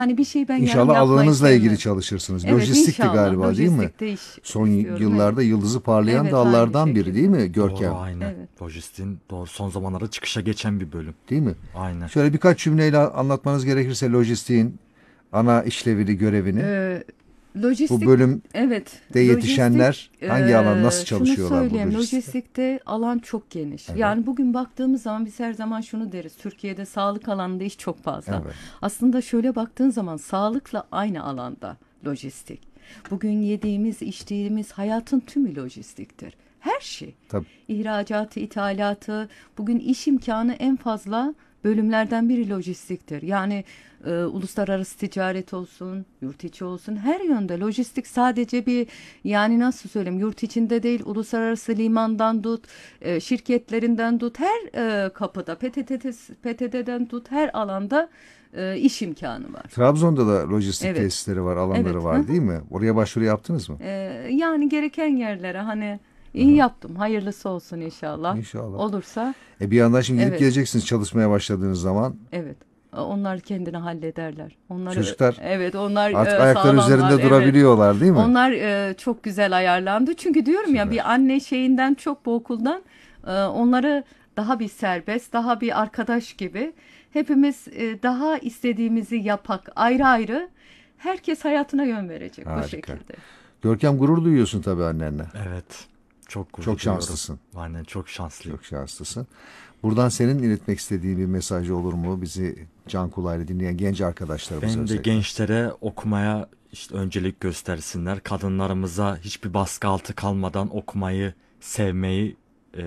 Hani bir şey ben yarım İnşallah yapmayı alanınızla ilgili sevmem. çalışırsınız. Evet, Lojistikti inşallah galiba, değil mi? lojistikte iş Son istiyorum. Evet. yıllarda yıldızı parlayan Evet, aynı dallardan biri, değil şekilde. mi Doğru, Görkem? aynen. Evet. Lojistin doğru, son zamanlarda çıkışa geçen bir bölüm. Değil mi? Aynen. Şöyle birkaç cümleyle anlatmanız gerekirse lojistiğin ana işlevini, görevini. Ee, Bu Lojistik, bölümde evet, lojistik, yetişenler hangi alan, nasıl şunu çalışıyorlar bu söyleyeyim, lojistikte? lojistikte alan çok geniş. Evet, Yani bugün baktığımız zaman biz her zaman şunu deriz, Türkiye'de sağlık alanında iş çok fazla. evet. Aslında şöyle baktığın zaman sağlıkla aynı alanda lojistik. Bugün yediğimiz, içtiğimiz hayatın tümü lojistiktir. Her şey. Tabii. İhracatı, ithalatı, bugün iş imkanı en fazla bölümlerden biri lojistiktir. Yani uluslararası ticaret olsun, yurt içi olsun, her yönde lojistik sadece bir, yani nasıl söyleyeyim, yurt içinde değil, uluslararası limandan tut, şirketlerinden tut, her kapıda, PTT'den tut, her alanda iş imkanı var. Trabzon'da da lojistik Evet, tesisleri var, alanları evet. Hı var, hı. değil mi? Oraya başvuru yaptınız mı? Yani gereken yerlere hani iyi Aha, yaptım. Hayırlısı olsun inşallah. İnşallah. Olursa Bir yandan şimdi gidip evet, geleceksiniz çalışmaya başladığınız zaman. evet. Onlar kendini hallederler. Onları Çocuklar evet, onlar artık ayakları sağlamlar. üzerinde Evet. durabiliyorlar, değil mi? Onlar çok güzel ayarlandı. Çünkü diyorum ya, Süper. bir anne şeyinden çok, bu okuldan onları daha bir serbest, daha bir arkadaş gibi, hepimiz daha istediğimizi yapak, ayrı ayrı, herkes hayatına yön verecek o Harika. şekilde. Görkem, gurur duyuyorsun tabii annenle. Evet. Çok gurur Çok duyuyorum. şanslısın. Aynen, çok şanslıyım. Çok şanslısın. Buradan senin iletmek istediğin bir mesaj olur mu? Bizi can kulağıyla dinleyen genç arkadaşlarımıza Ben de özellikle. gençlere okumaya işte öncelik göstersinler. Kadınlarımıza hiçbir baskı altı kalmadan okumayı, sevmeyi e,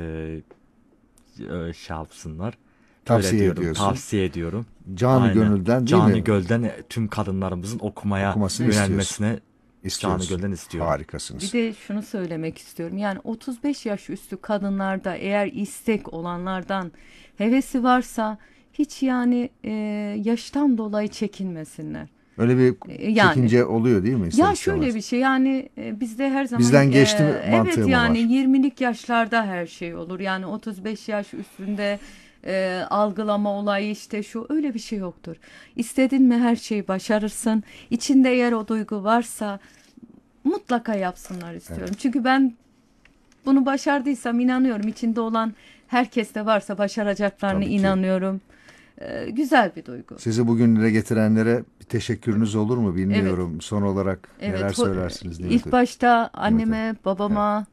şey yapsınlar. Öyle Tavsiye diyorum, ediyorsun. tavsiye ediyorum. Canı Aynen. gönülden, değil Canı mi? gölden tüm kadınlarımızın okumaya Okumasını istiyorsun. yönelmesine canı İstiyorsun. gölden istiyorum. Bir Harikasınız. de şunu söylemek istiyorum. Yani 35 yaş üstü kadınlarda eğer istek olanlardan hevesi varsa, hiç yani yaştan dolayı çekinmesinler. Öyle bir Yani çekince oluyor, değil mi, ister ya şöyle istemez? bir şey, yani bizde her zaman Bizden geçti mi evet, mantığı mı yani var? 20'lik yaşlarda her şey olur. Yani 35 yaş üstünde algılama olayı, işte şu, öyle bir şey yoktur. İstedin mi her şeyi başarırsın. İçinde eğer o duygu varsa mutlaka yapsınlar Evet. istiyorum. Çünkü ben bunu başardıysam inanıyorum, içinde olan herkeste varsa başaracaklarına Tabii ki. inanıyorum. Güzel bir duygu. Sizi bugünlere getirenlere bir Evet. teşekkürünüz olur mu Evet. bilmiyorum. Son olarak neler Evet. söylersiniz Nimet İlk Hocam? başta Nimet Hanım. anneme, Evet. babama,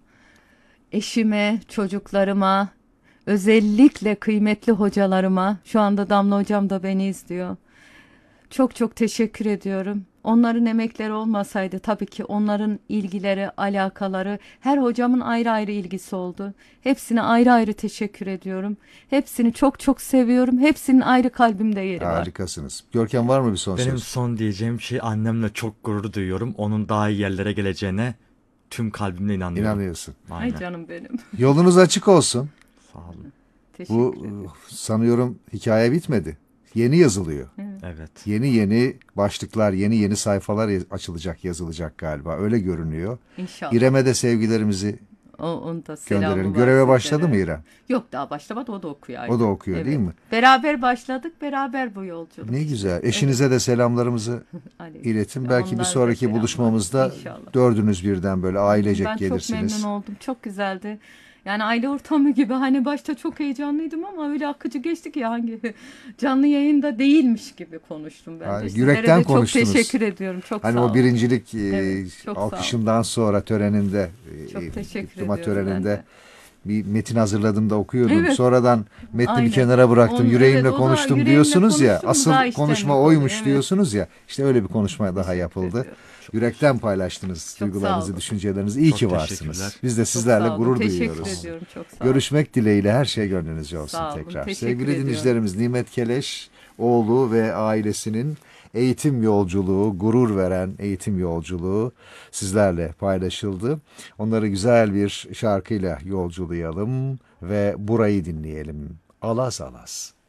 eşime, çocuklarıma, özellikle kıymetli hocalarıma, şu anda Damla hocam da beni izliyor, çok çok teşekkür ediyorum. Onların emekleri olmasaydı, tabii ki onların ilgileri, alakaları, her hocamın ayrı ayrı ilgisi oldu. Hepsine ayrı ayrı teşekkür ediyorum. Hepsini çok çok seviyorum. Hepsinin ayrı kalbimde yeri var. Harikasınız. Görkem, var mı bir son Benim söz? son diyeceğim şey, annemle çok gurur duyuyorum. Onun daha iyi yerlere geleceğine tüm kalbimle inanıyorum. İnanıyorsun. Ay Aynen. canım benim. Yolunuz açık olsun. Sağ olun. Bu Teşekkür ederim. sanıyorum hikaye bitmedi. Yeni yazılıyor. Evet. Evet. Yeni yeni başlıklar, yeni yeni sayfalar açılacak, yazılacak galiba. Öyle görünüyor. İnşallah. İrem'e de sevgilerimizi Onun da gönderelim. selamı var Göreve başladı mı sizlere. İrem? Yok, daha başlamadı, o da okuyor O da aynı. okuyor, değil Evet. mi? Beraber başladık, beraber bu yolculuk Ne işte. güzel. Evet. Eşinize de selamlarımızı Aleyküm. iletin. Belki bir Onlar da sonraki selamlar. buluşmamızda İnşallah. dördünüz birden böyle ailecek Ben çok memnun gelirsiniz. oldum. Çok güzeldi. Yani aile ortamı gibi, hani başta çok heyecanlıydım ama öyle akıcı geçti ki, hangi canlı yayında değilmiş gibi konuştum ben de. Sizlere Yürekten de çok konuştunuz. teşekkür ediyorum. Çok Hani sağ o olun. birincilik Evet, çok sağ olun. alkışından sonra töreninde, Çok teşekkür diploma ediyorum ben töreninde de. bir metin hazırladım da okuyordum. Evet, Sonradan metni bir aynen. kenara bıraktım. Evet, Yüreğimle o da konuştum yüreğimle diyorsunuz ya. konuştum, Asıl daha konuşma içtenlik oluyor. oymuş Evet. diyorsunuz ya. İşte öyle bir konuşma daha Teşekkür yapıldı. ediyorum. Yürekten paylaştınız Çok sağ duygularınızı, olun. düşüncelerinizi. İyi Çok ki teşekkürler. varsınız. Biz de Çok sizlerle sağ olun. gurur Teşekkür duyuyoruz. ediyorum. Çok sağ olun. Görüşmek dileğiyle, her şey gönlünüzce olsun Sağ olun. tekrar. Teşekkür Sevgili ediyorum. dinleyicilerimiz, Nimet Keleş, oğlu ve ailesinin eğitim yolculuğu, gurur veren eğitim yolculuğu sizlerle paylaşıldı. Onları güzel bir şarkıyla yolculayalım ve burayı dinleyelim. Alaz alaz.